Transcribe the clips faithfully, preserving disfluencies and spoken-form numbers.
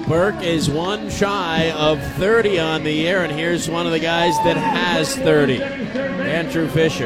Burke is one shy of thirty on the year, and here's one of the guys that has thirty, Andrew Fisher.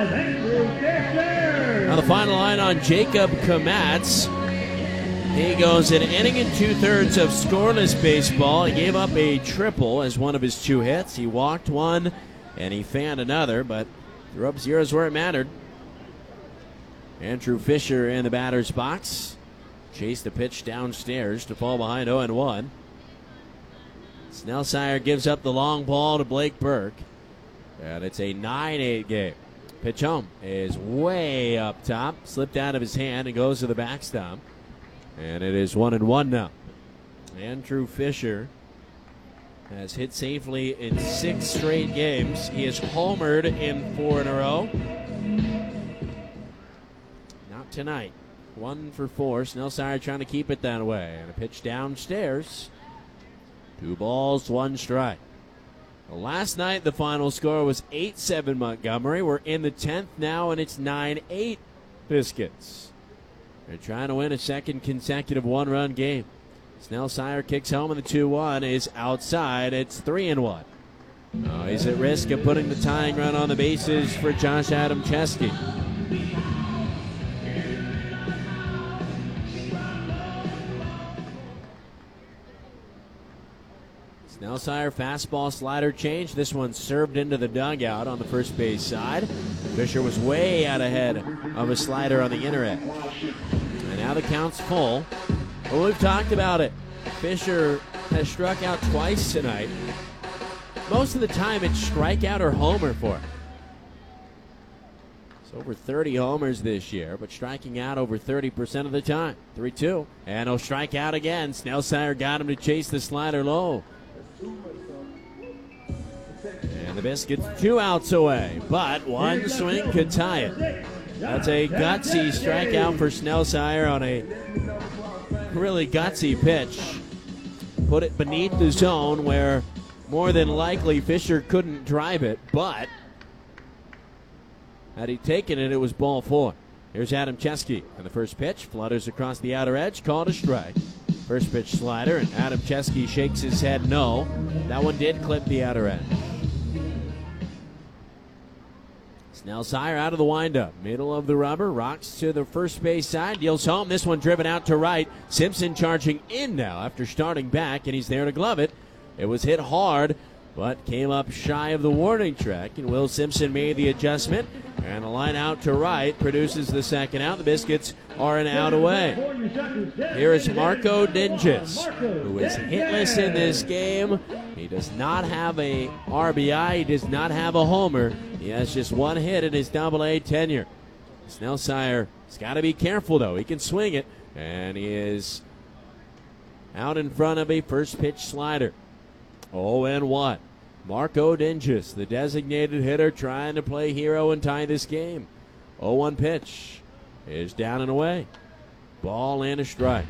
Now the final line on Jacob Komatz. He goes an inning and two-thirds of scoreless baseball. He gave up a triple as one of his two hits. He walked one, and he fanned another, but threw up zeros where it mattered. Andrew Fisher in the batter's box. Chased the pitch downstairs to fall behind oh and one. Snellsire gives up the long ball to Blake Burke. And it's a nine eight game. Pitch home is way up top. Slipped out of his hand and goes to the backstop. And it is one and one now. Andrew Fisher has hit safely in six straight games. He has homered in four in a row. Not tonight. One for four. Snellsire trying to keep it that way. And a pitch downstairs. Two balls, one strike. Well, last night the final score was eight seven Montgomery. We're in the tenth now, and it's nine eight Biscuits. They're trying to win a second consecutive one-run game. Snellsire kicks home, and the two one is outside. It's three and one. Oh, he's at risk of putting the tying run on the bases for Josh Adam Chesky. Snellsire fastball slider change. This one served into the dugout on the first base side. Fisher was way out ahead of a slider on the inner edge. And now the count's full. Well, we've talked about it. Fisher has struck out twice tonight. Most of the time it's strikeout or homer for him. It's over thirty homers this year, but striking out over thirty percent of the time. three two. And he'll strike out again. Snellsire got him to chase the slider low. And the Biscuits two outs away, but one swing could tie it. That's a gutsy strikeout for Snellsire on a really gutsy pitch. Put it beneath the zone where more than likely Fisher couldn't drive it, but had he taken it, it was ball four. Here's Adam Chesky, and the first pitch flutters across the outer edge, called a strike. First pitch slider, and Adam Chesky shakes his head no. That one did clip the outer edge. Snellsire out of the windup. Middle of the rubber. Rocks to the first base side. Deals home. This one driven out to right. Simpson charging in now after starting back, and he's there to glove it. It was hit hard, but came up shy of the warning track, and Will Simpson made the adjustment. And a line out to right produces the second out. The Biscuits are an out away. Here is Marco Dinges, who is hitless in this game. He does not have a R B I. He does not have a homer. He has just one hit in his double A tenure. Snellsire has got to be careful, though. He can swing it, and he is out in front of a first pitch slider. oh and one. Marco Dinges, the designated hitter, trying to play hero and tie this game. oh one pitch is down and away. Ball and a strike.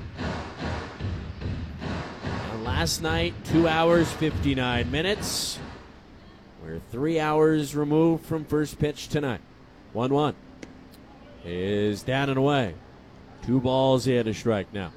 And last night, two hours, fifty-nine minutes. We're three hours removed from first pitch tonight. one one is down and away. Two balls in, a strike now.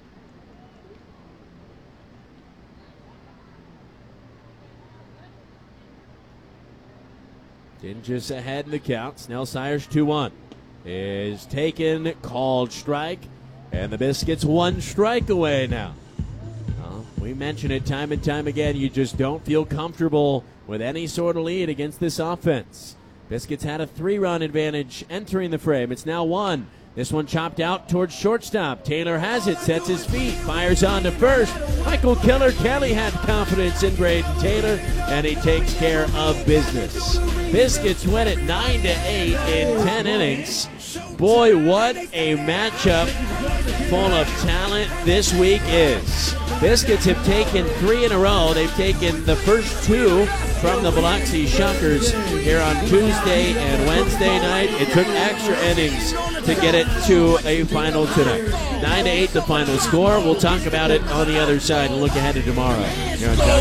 Dinges ahead in the count. Snellsire's two one is taken, called strike, and the Biscuits one strike away now. Well, we mention it time and time again. You just don't feel comfortable with any sort of lead against this offense. Biscuits had a three-run advantage entering the frame. It's now one. This one chopped out towards shortstop. Taylor has it, sets his feet, fires on to first. Michael Killer Kelly had confidence in Braden Taylor, and he takes care of business. Biscuits win it nine to eight in ten innings. Boy, what a matchup full of talent this week is. Biscuits have taken three in a row. They've taken the first two from the Biloxi Shuckers here on Tuesday and Wednesday night. It took extra innings to get it to a final tonight. nine to eight the final score. We'll talk about it on the other side and look ahead to tomorrow here on John